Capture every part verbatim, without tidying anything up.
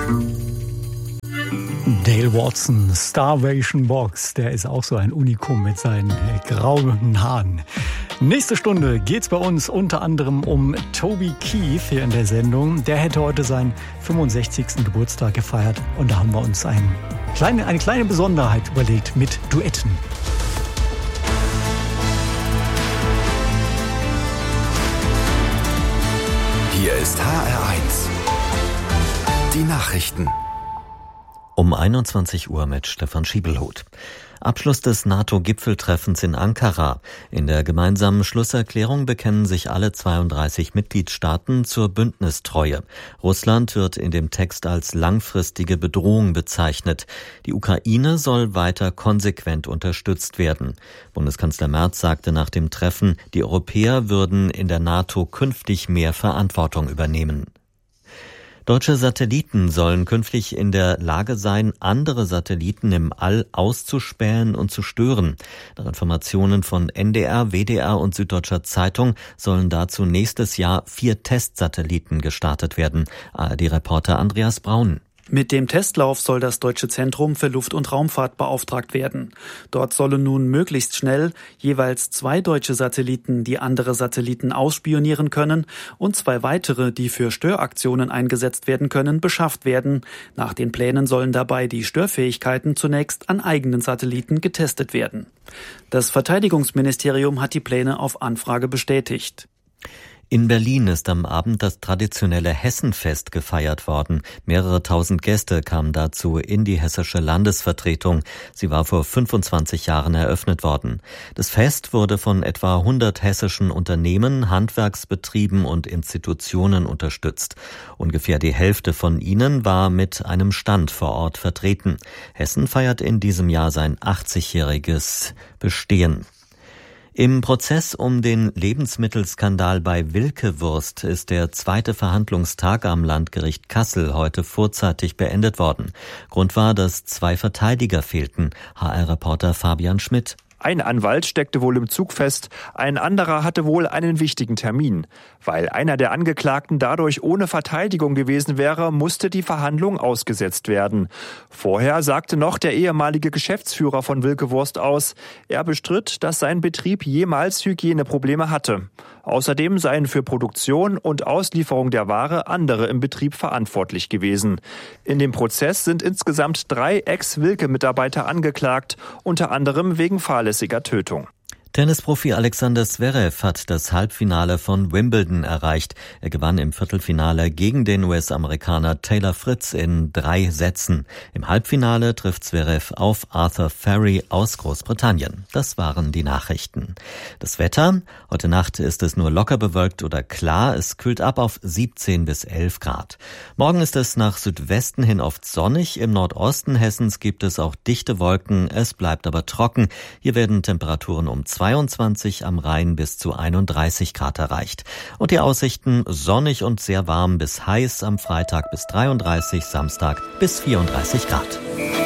Dale Watson, Starvation Box, der ist auch so ein Unikum mit seinen grauen Haaren. Nächste Stunde geht's bei uns unter anderem um Toby Keith hier in der Sendung. Der hätte heute seinen fünfundsechzigsten Geburtstag gefeiert und da haben wir uns ein kleine, eine kleine Besonderheit überlegt mit Duetten. Hier ist H R eins. Die Nachrichten. Um einundzwanzig Uhr mit Stefan Schiebelhut. Abschluss des NATO-Gipfeltreffens in Ankara. In der gemeinsamen Schlusserklärung bekennen sich alle zweiunddreißig Mitgliedstaaten zur Bündnistreue. Russland wird in dem Text als langfristige Bedrohung bezeichnet. Die Ukraine soll weiter konsequent unterstützt werden. Bundeskanzler Merz sagte nach dem Treffen, die Europäer würden in der NATO künftig mehr Verantwortung übernehmen. Deutsche Satelliten sollen künftig in der Lage sein, andere Satelliten im All auszuspähen und zu stören. Nach Informationen von N D R, W D R und Süddeutscher Zeitung sollen dazu nächstes Jahr vier Testsatelliten gestartet werden. A R D-Reporter Andreas Braun. Mit dem Testlauf soll das Deutsche Zentrum für Luft- und Raumfahrt beauftragt werden. Dort sollen nun möglichst schnell jeweils zwei deutsche Satelliten, die andere Satelliten ausspionieren können, und zwei weitere, die für Störaktionen eingesetzt werden können, beschafft werden. Nach den Plänen sollen dabei die Störfähigkeiten zunächst an eigenen Satelliten getestet werden. Das Verteidigungsministerium hat die Pläne auf Anfrage bestätigt. In Berlin ist am Abend das traditionelle Hessenfest gefeiert worden. Mehrere tausend Gäste kamen dazu in die hessische Landesvertretung. Sie war vor fünfundzwanzig Jahren eröffnet worden. Das Fest wurde von etwa hundert hessischen Unternehmen, Handwerksbetrieben und Institutionen unterstützt. Ungefähr die Hälfte von ihnen war mit einem Stand vor Ort vertreten. Hessen feiert in diesem Jahr sein achtzigjähriges Bestehen. Im Prozess um den Lebensmittelskandal bei Wilke Wurst ist der zweite Verhandlungstag am Landgericht Kassel heute vorzeitig beendet worden. Grund war, dass zwei Verteidiger fehlten. H R-Reporter Fabian Schmidt. Ein Anwalt steckte wohl im Zug fest, ein anderer hatte wohl einen wichtigen Termin. Weil einer der Angeklagten dadurch ohne Verteidigung gewesen wäre, musste die Verhandlung ausgesetzt werden. Vorher sagte noch der ehemalige Geschäftsführer von Wilke Wurst aus, er bestritt, dass sein Betrieb jemals Hygieneprobleme hatte. Außerdem seien für Produktion und Auslieferung der Ware andere im Betrieb verantwortlich gewesen. In dem Prozess sind insgesamt drei Ex-Wilke-Mitarbeiter angeklagt, unter anderem wegen fahrlässiger Tötung. Tennisprofi Alexander Zverev hat das Halbfinale von Wimbledon erreicht. Er gewann im Viertelfinale gegen den U S-Amerikaner Taylor Fritz in drei Sätzen. Im Halbfinale trifft Zverev auf Arthur Ferry aus Großbritannien. Das waren die Nachrichten. Das Wetter? Heute Nacht ist es nur locker bewölkt oder klar. Es kühlt ab auf siebzehn bis elf Grad. Morgen ist es nach Südwesten hin oft sonnig. Im Nordosten Hessens gibt es auch dichte Wolken. Es bleibt aber trocken. Hier werden Temperaturen um zweiundzwanzig, am Rhein bis zu einunddreißig Grad erreicht. Und die Aussichten sonnig und sehr warm bis heiß, am Freitag bis dreiunddreißig, Samstag bis vierunddreißig Grad.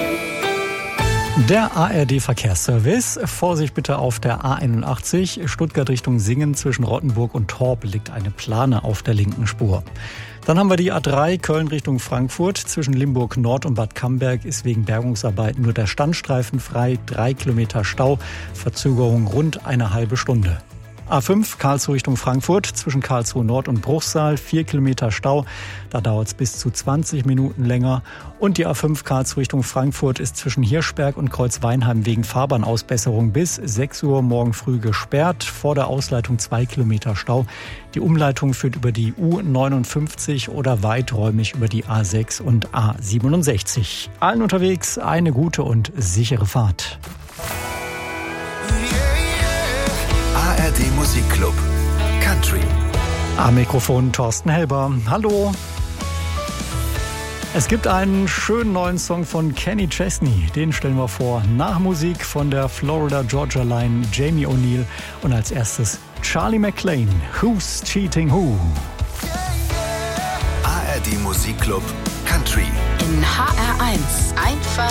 Der A R D-Verkehrsservice. Vorsicht bitte auf der A einundachtzig. Stuttgart Richtung Singen zwischen Rottenburg und Torp liegt eine Plane auf der linken Spur. Dann haben wir die A drei Köln Richtung Frankfurt. Zwischen Limburg Nord und Bad Camberg ist wegen Bergungsarbeiten nur der Standstreifen frei. Drei Kilometer Stau, Verzögerung rund eine halbe Stunde. A fünf Karlsruhe Richtung Frankfurt, zwischen Karlsruhe Nord und Bruchsal, vier Kilometer Stau, da dauert es bis zu zwanzig Minuten länger. Und die A fünf Karlsruhe Richtung Frankfurt ist zwischen Hirschberg und Kreuzweinheim wegen Fahrbahnausbesserung bis sechs Uhr morgen früh gesperrt, vor der Ausleitung zwei Kilometer Stau. Die Umleitung führt über die U neunundfünfzig oder weiträumig über die A sechs und A siebenundsechzig. Allen unterwegs eine gute und sichere Fahrt. A R D Musikclub Country. Am Mikrofon Thorsten Helber. Hallo. Es gibt einen schönen neuen Song von Kenny Chesney. Den stellen wir vor. Nach Musik von der Florida Georgia Line Jamie O'Neill. Und als erstes Charlie McClain. Who's Cheating Who? A R D Musikclub Country. In H R eins. Einfach